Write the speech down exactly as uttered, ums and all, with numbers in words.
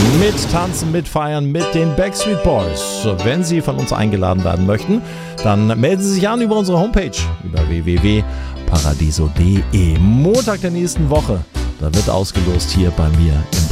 Mittanzen, mitfeiern mit den Backstreet Boys. Wenn Sie von uns eingeladen werden möchten, dann melden Sie sich an über unsere Homepage über w w w punkt paradiso punkt d e. Montag der nächsten Woche, da wird ausgelost hier bei mir im